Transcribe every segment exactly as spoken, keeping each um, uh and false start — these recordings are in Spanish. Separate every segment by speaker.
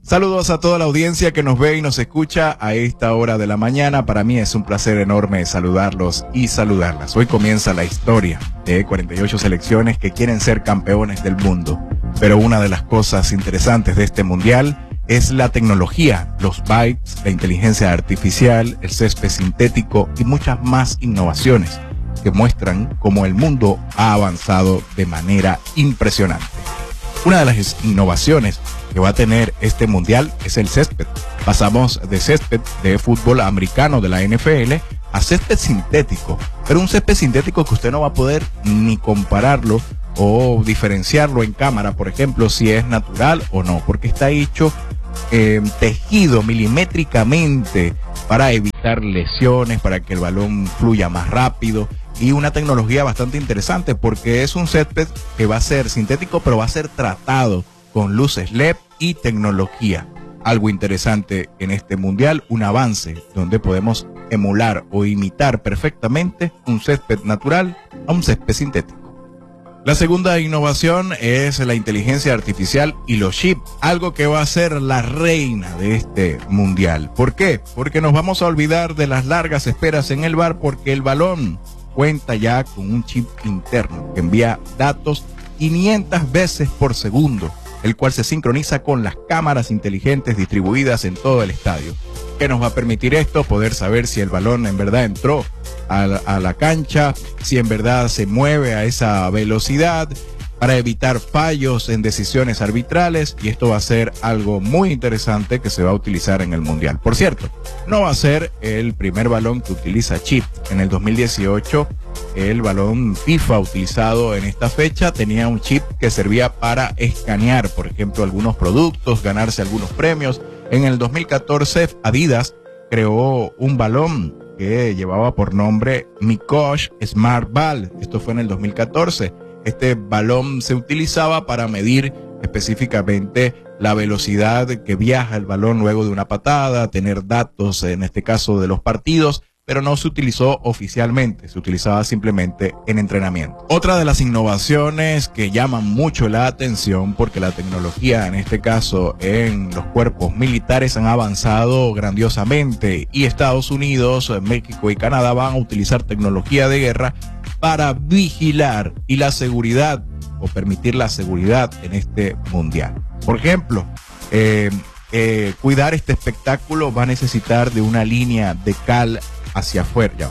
Speaker 1: Saludos a toda la audiencia que nos ve y nos escucha a esta hora de la mañana. Para mí es un placer enorme saludarlos y saludarlas. Hoy comienza la historia de cuarenta y ocho selecciones que quieren ser campeones del mundo. Pero una de las cosas interesantes de este mundial es la tecnología, los bytes, la inteligencia artificial, el césped sintético y muchas más innovaciones que muestran cómo el mundo ha avanzado de manera impresionante. Una de las innovaciones que va a tener este mundial es el césped. Pasamos de césped de fútbol americano de la N F L a césped sintético, pero un césped sintético que usted no va a poder ni compararlo o diferenciarlo en cámara, por ejemplo, si es natural o no, porque está hecho eh, tejido milimétricamente para evitar lesiones, para que el balón fluya más rápido, y una tecnología bastante interesante porque es un césped que va a ser sintético, pero va a ser tratado con luces L E D y tecnología. Algo interesante en este mundial, un avance donde podemos emular o imitar perfectamente un césped natural a un césped sintético. La segunda innovación es la inteligencia artificial y los chips, algo que va a ser la reina de este mundial. ¿Por qué? Porque nos vamos a olvidar de las largas esperas en el V A R, porque el balón cuenta ya con un chip interno que envía datos quinientas veces por segundo, el cual se sincroniza con las cámaras inteligentes distribuidas en todo el estadio. ¿Qué nos va a permitir esto? Poder saber si el balón en verdad entró a la, a la cancha, si en verdad se mueve a esa velocidad, para evitar fallos en decisiones arbitrales, y esto va a ser algo muy interesante que se va a utilizar en el Mundial. Por cierto, no va a ser el primer balón que utiliza chip. En el dos mil dieciocho, el balón FIFA utilizado en esta fecha tenía un chip que servía para escanear, por ejemplo, algunos productos, ganarse algunos premios. En el dos mil catorce, Adidas creó un balón que llevaba por nombre Mikosh Smart Ball. Esto fue en el dos mil catorce. Este balón se utilizaba para medir específicamente la velocidad que viaja el balón luego de una patada, tener datos, en este caso de los partidos, pero no se utilizó oficialmente, se utilizaba simplemente en entrenamiento. Otra de las innovaciones que llaman mucho la atención, porque la tecnología, en este caso en los cuerpos militares, han avanzado grandiosamente, y Estados Unidos, México y Canadá van a utilizar tecnología de guerra para vigilar y la seguridad, o permitir la seguridad en este mundial. Por ejemplo, eh, eh, cuidar este espectáculo va a necesitar de una línea de cal hacia afuera.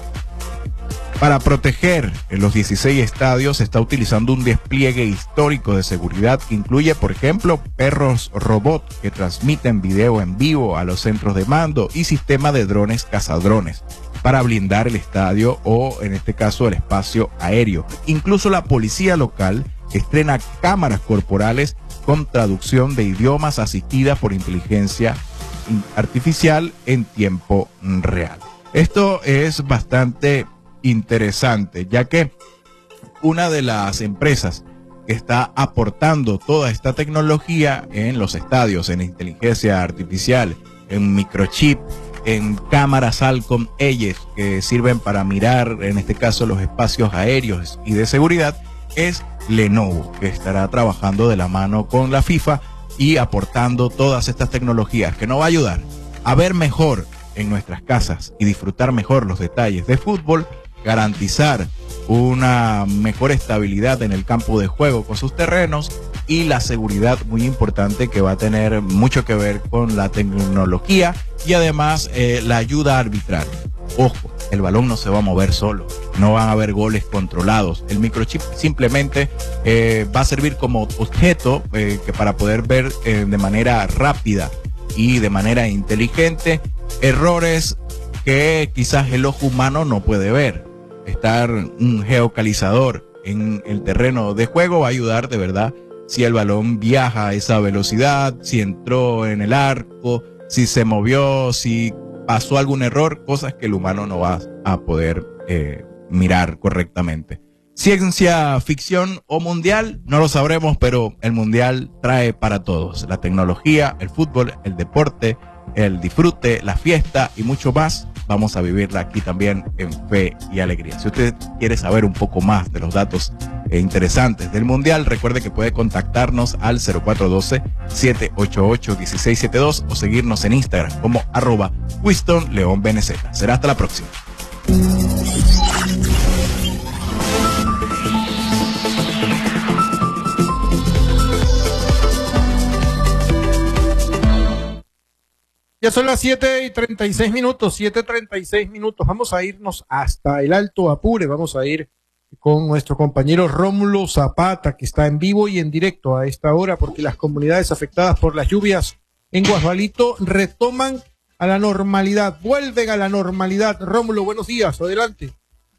Speaker 1: Para proteger los dieciséis estadios se está utilizando un despliegue histórico de seguridad que incluye, por ejemplo, perros robot que transmiten video en vivo a los centros de mando y sistema de drones cazadrones para blindar el estadio o, en este caso, el espacio aéreo. Incluso la policía local estrena cámaras corporales con traducción de idiomas asistida por inteligencia artificial en tiempo real. Esto es bastante interesante, ya que una de las empresas que está aportando toda esta tecnología en los estadios, en inteligencia artificial, en microchip, en cámaras Alcom Edge que sirven para mirar, en este caso, los espacios aéreos y de seguridad, es Lenovo, que estará trabajando de la mano con la FIFA y aportando todas estas tecnologías que nos va a ayudar a ver mejor en nuestras casas y disfrutar mejor los detalles de fútbol, garantizar una mejor estabilidad en el campo de juego con sus terrenos, y la seguridad muy importante que va a tener mucho que ver con la tecnología y además eh, la ayuda arbitral. Ojo, el balón no se va a mover solo, no van a haber goles controlados. El microchip simplemente eh, va a servir como objeto eh, que para poder ver eh, de manera rápida y de manera inteligente errores que quizás el ojo humano no puede ver. Estar un geocalizador en el terreno de juego va a ayudar de verdad si el balón viaja a esa velocidad, si entró en el arco, si se movió, si pasó algún error, cosas que el humano no va a poder eh, mirar correctamente. Ciencia ficción o mundial, no lo sabremos, pero el mundial trae para todos: la tecnología, el fútbol, el deporte, el disfrute, la fiesta y mucho más vamos a vivirla aquí también en Fe y Alegría. Si usted quiere saber un poco más de los datos eh, interesantes del Mundial, recuerde que puede contactarnos al cero cuatro uno dos, siete ocho ocho, uno seis siete dos o seguirnos en Instagram como arroba Winston León B N Z. Será hasta la próxima.
Speaker 2: Ya son las siete y treinta y seis minutos, siete y treinta y seis minutos. Vamos a irnos hasta el Alto Apure. Vamos a ir con nuestro compañero Rómulo Zapata, que está en vivo y en directo a esta hora, porque las comunidades afectadas por las lluvias en Guasdualito retoman a la normalidad, vuelven a la normalidad. Rómulo, buenos días, adelante.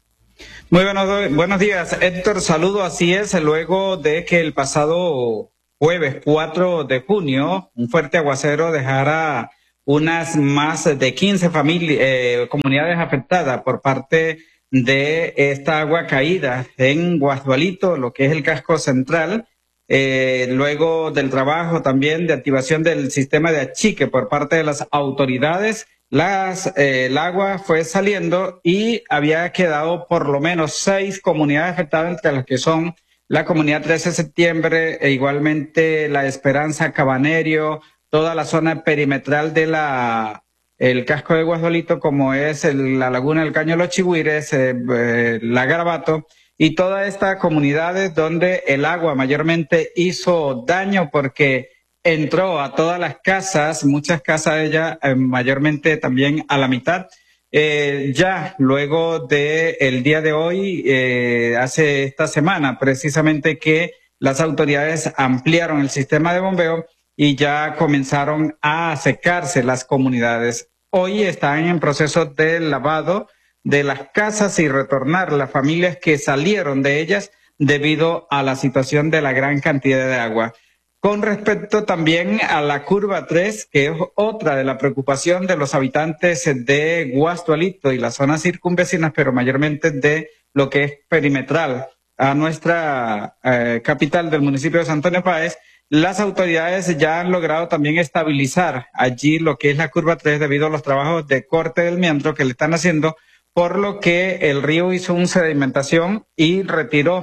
Speaker 3: Muy buenos, buenos días, Héctor. Saludo, así es, luego de que el pasado jueves cuatro de junio un fuerte aguacero dejara unas más de quince familias, eh, comunidades afectadas por parte de esta agua caída en Guasdualito, lo que es el casco central, eh, luego del trabajo también de activación del sistema de achique por parte de las autoridades. Las, eh, el agua fue saliendo y había quedado por lo menos seis comunidades afectadas, entre las que son la comunidad trece de septiembre e igualmente la Esperanza Cabanerio, toda la zona perimetral de la el casco de Guasdualito, como es el, la laguna del Caño de los Chigüires, eh, eh, la Garabato, y todas estas comunidades donde el agua mayormente hizo daño porque entró a todas las casas, muchas casas de ellas, eh, mayormente también a la mitad. Eh, ya luego de el día de hoy, eh, hace esta semana precisamente que las autoridades ampliaron el sistema de bombeo y ya comenzaron a secarse las comunidades. Hoy están en proceso de lavado de las casas y retornar las familias que salieron de ellas debido a la situación de la gran cantidad de agua. Con respecto también a la curva tres, que es otra de la preocupación de los habitantes de Guasdualito y las zonas circunvecinas, pero mayormente de lo que es perimetral a nuestra eh, capital del municipio de Santo Antonio Páez, las autoridades ya han logrado también estabilizar allí lo que es la curva tres debido a los trabajos de corte del miembro que le están haciendo, por lo que el río hizo una sedimentación y retiró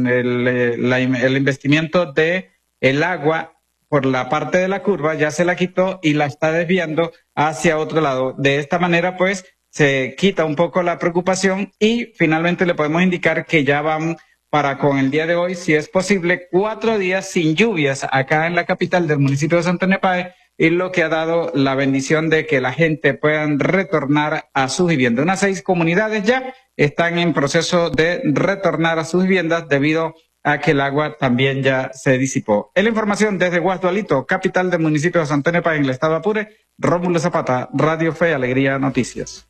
Speaker 3: el, la, el investimiento de el agua por la parte de la curva, ya se la quitó y la está desviando hacia otro lado. De esta manera, pues, se quita un poco la preocupación y finalmente le podemos indicar que ya van para con el día de hoy, si es posible, cuatro días sin lluvias acá en la capital del municipio de Santo Antonio Páez, y lo que ha dado la bendición de que la gente pueda retornar a sus viviendas. Unas seis comunidades ya están en proceso de retornar a sus viviendas debido a que el agua también ya se disipó. En la información desde Guasdualito, capital del municipio de Santo Antonio Páez, en el estado de Apure, Rómulo Zapata, Radio Fe y Alegría Noticias.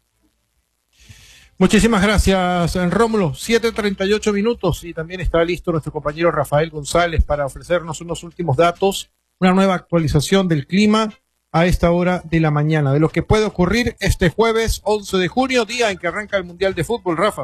Speaker 2: Muchísimas gracias, Rómulo. siete y treinta y ocho minutos y también está listo nuestro compañero Rafael González para ofrecernos unos últimos datos, una nueva actualización del clima a esta hora de la mañana, de lo que puede ocurrir este jueves once de junio, día en que arranca el Mundial de Fútbol. Rafa.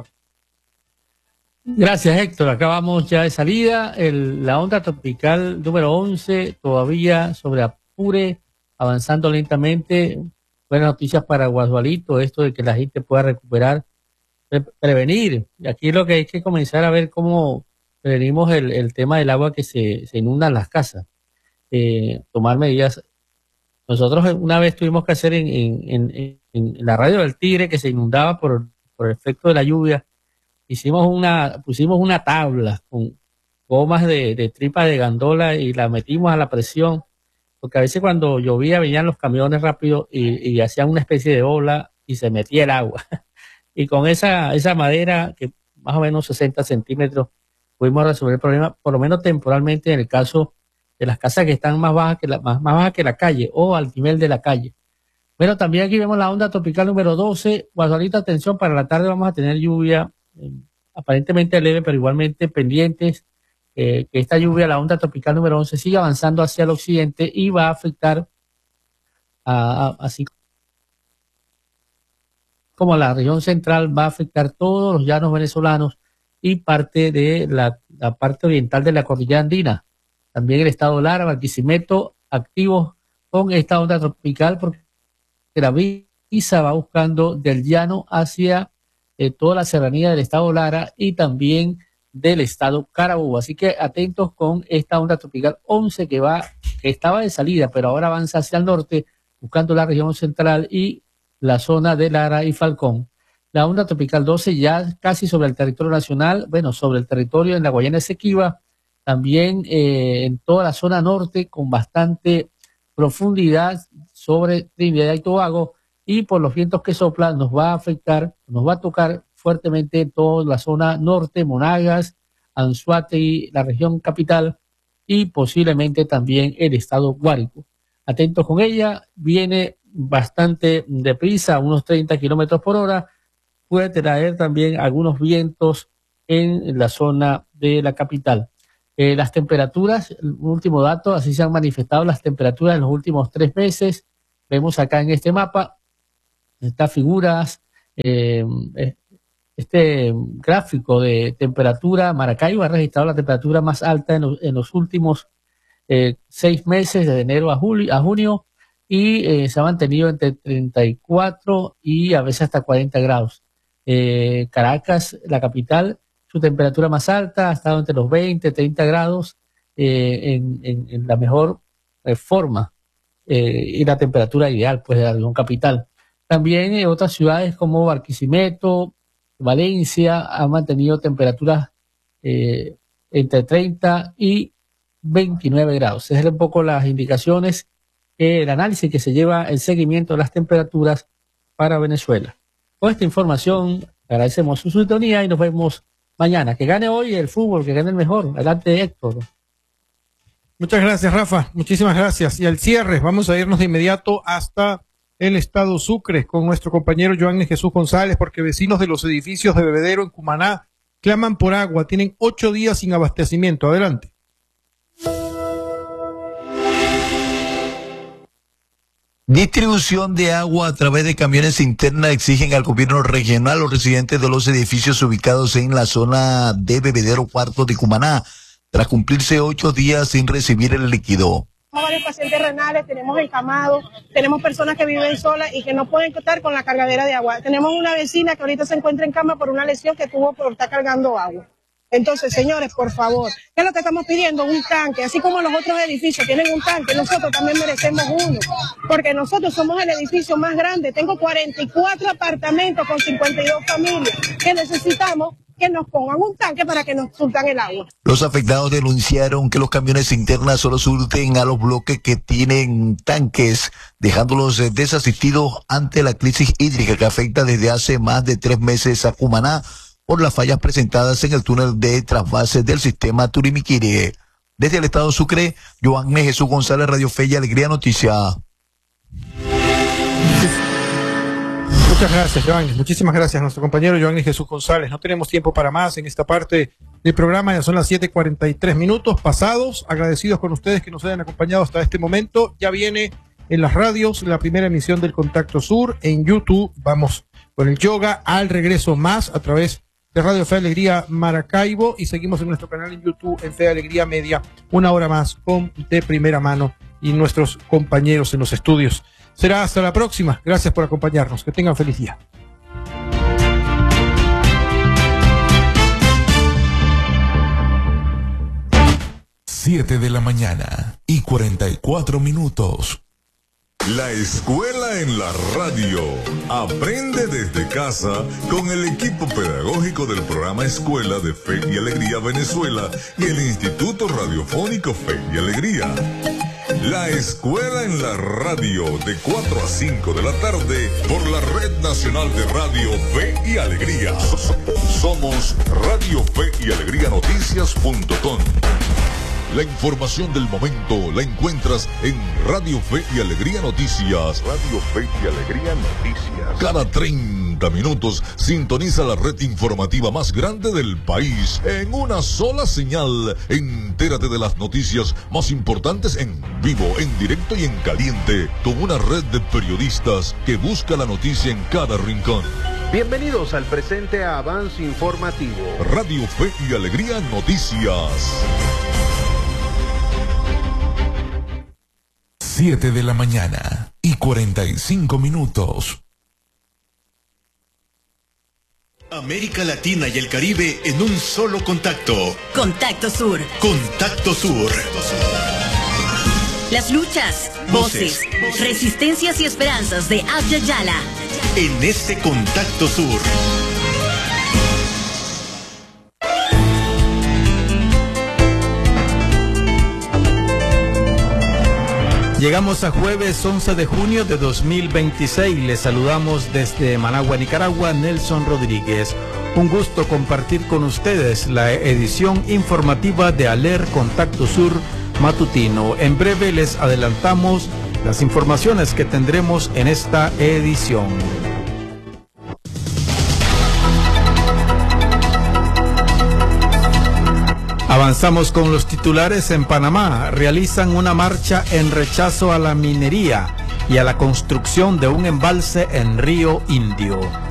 Speaker 4: Gracias, Héctor. Acabamos ya de salida. El, la onda tropical número once todavía sobre Apure, avanzando lentamente. Buenas noticias para Guasdualito, esto de que la gente pueda recuperar, pre prevenir. Y aquí lo que hay que comenzar a ver cómo prevenimos el, el tema del agua que se, se inunda en las casas. Eh, tomar medidas. Nosotros una vez tuvimos que hacer en, en, en, en la radio del Tigre, que se inundaba por, por el efecto de la lluvia. Hicimos una, pusimos una tabla con gomas de, de tripa de gandola y la metimos a la presión, porque a veces cuando llovía venían los camiones rápido y, y hacían una especie de ola y se metía el agua. Y con esa, esa madera, que más o menos sesenta centímetros, pudimos resolver el problema, por lo menos temporalmente, en el caso de las casas que están más bajas que la, más, más bajas que la calle o al nivel de la calle. Bueno, también aquí vemos la onda tropical número doce. Guasdualito, atención, para la tarde vamos a tener lluvia eh, aparentemente leve, pero igualmente pendientes eh, que esta lluvia, la onda tropical número once, sigue avanzando hacia el occidente y va a afectar a, a, así como la región central, va a afectar todos los llanos venezolanos y parte de la, la parte oriental de la cordillera andina. También el estado Lara, Barquisimeto, activos con esta onda tropical porque la vía y se va buscando del llano hacia eh, toda la serranía del estado Lara y también del estado Carabobo. Así que atentos con esta onda tropical once que va, que estaba de salida, pero ahora avanza hacia el norte, buscando la región central y la zona de Lara y Falcón. La onda tropical doce ya casi sobre el territorio nacional, bueno, sobre el territorio en la Guayana Esequiba, también eh, en toda la zona norte con bastante profundidad sobre Trinidad y Tobago, y por los vientos que soplan nos va a afectar, nos va a tocar fuertemente toda la zona norte, Monagas, Anzoátegui, la región capital y posiblemente también el estado Guárico. Atentos con ella, viene bastante deprisa, unos treinta kilómetros por hora, puede traer también algunos vientos en la zona de la capital. Eh, las temperaturas, el último dato, así se han manifestado las temperaturas en los últimos tres meses. Vemos acá en este mapa, estas figuras, eh, este gráfico de temperatura. Maracaibo ha registrado la temperatura más alta en los, en los últimos eh, seis meses, de enero a, julio, a junio, y eh, se ha mantenido entre treinta y cuatro y a veces hasta cuarenta grados. Eh, Caracas, la capital, su temperatura más alta ha estado entre los veinte, treinta grados eh, en, en, en la mejor eh, forma eh, y la temperatura ideal pues de la región capital. También en otras ciudades como Barquisimeto, Valencia han mantenido temperaturas eh, entre treinta y veintinueve grados. Esas son un poco las indicaciones, eh, el análisis que se lleva el seguimiento de las temperaturas para Venezuela. Con esta información agradecemos su sintonía y nos vemos mañana. Que gane hoy el fútbol, que gane el mejor. Adelante, Héctor.
Speaker 2: Muchas gracias, Rafa. Muchísimas gracias. Y al cierre, vamos a irnos de inmediato hasta el estado Sucre con nuestro compañero Joanny Jesús González, porque vecinos de los edificios de Bebedero en Cumaná claman por agua. Tienen ocho días sin abastecimiento. Adelante.
Speaker 5: Distribución de agua a través de camiones internas exigen al gobierno regional los residentes de los edificios ubicados en la zona de Bebedero Cuarto de Cumaná, tras cumplirse ocho días sin recibir el líquido.
Speaker 6: Tenemos varios pacientes renales, tenemos encamados, tenemos personas que viven solas y que no pueden contar con la cargadera de agua. Tenemos una vecina que ahorita se encuentra en cama por una lesión que tuvo por estar cargando agua. Entonces, señores, por favor, ¿qué es lo que estamos pidiendo? Un tanque. Así como los otros edificios tienen un tanque, nosotros también merecemos uno, porque nosotros somos el edificio más grande. Tengo cuarenta y cuatro apartamentos con cincuenta y dos familias que necesitamos que nos pongan un tanque para que nos surtan el agua.
Speaker 5: Los afectados denunciaron que los camiones internas solo surten a los bloques que tienen tanques, dejándolos desasistidos ante la crisis hídrica que afecta desde hace más de tres meses a Cumaná por las fallas presentadas en el túnel de trasvase del sistema Turimiquiri. Desde el estado Sucre, Joanny Jesús González, Radio Fe y Alegría Noticia.
Speaker 2: Muchas gracias, Joanny. Muchísimas gracias a nuestro compañero Joanny Jesús González. No tenemos tiempo para más en esta parte del programa. Ya son las siete cuarenta y tres minutos pasados. Agradecidos con ustedes que nos hayan acompañado hasta este momento. Ya viene en las radios la primera emisión del Contacto Sur. En YouTube vamos con el yoga al regreso más a través de Radio Fe Alegría Maracaibo, y seguimos en nuestro canal en YouTube en Fe Alegría Media, una hora más con De Primera Mano y nuestros compañeros en los estudios. Será hasta la próxima. Gracias por acompañarnos. Que tengan feliz día.
Speaker 7: Siete de la mañana y cuarenta y cuatro minutos.
Speaker 8: La escuela en la radio. Aprende desde casa con el equipo pedagógico del programa Escuela de Fe y Alegría Venezuela y el Instituto Radiofónico Fe y Alegría. La escuela en la radio de cuatro a cinco de la tarde por la Red Nacional de Radio Fe y Alegría. Somos Radio Fe y Alegría Noticias punto com. La información del momento la encuentras en Radio Fe y Alegría Noticias. Radio Fe y Alegría Noticias. Cada treinta minutos sintoniza la red informativa más grande del país en una sola señal. Entérate de las noticias más importantes en vivo, en directo y en caliente, con una red de periodistas que busca la noticia en cada rincón.
Speaker 9: Bienvenidos al presente avance informativo.
Speaker 8: Radio Fe y Alegría Noticias.
Speaker 7: Siete de la mañana y cuarenta y cinco minutos.
Speaker 10: América Latina y el Caribe en un solo contacto.
Speaker 11: Contacto Sur.
Speaker 10: Contacto Sur.
Speaker 11: Las luchas, voces, voces, resistencias y esperanzas de Abya Yala.
Speaker 10: En este Contacto Sur.
Speaker 2: Llegamos a jueves once de junio de dos mil veintiséis. Les saludamos desde Managua, Nicaragua, Nelson Rodríguez. Un gusto compartir con ustedes la edición informativa de Aler Contacto Sur matutino. En breve les adelantamos las informaciones que tendremos en esta edición. Avanzamos con los titulares. En Panamá realizan una marcha en rechazo a la minería y a la construcción de un embalse en Río Indio.